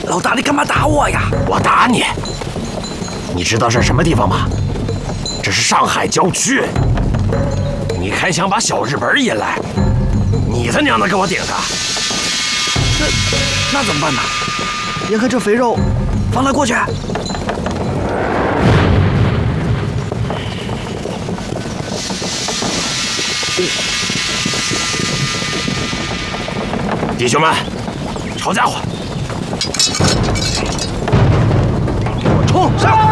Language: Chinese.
老大，你干嘛打我呀？ 我打你！你知道这是什么地方吗？这是上海郊区。你还想把小日本引来？你他娘的给我顶上！ 那怎么办呢？眼看这肥肉放他过去。 弟兄们，抄家伙！ 冲上！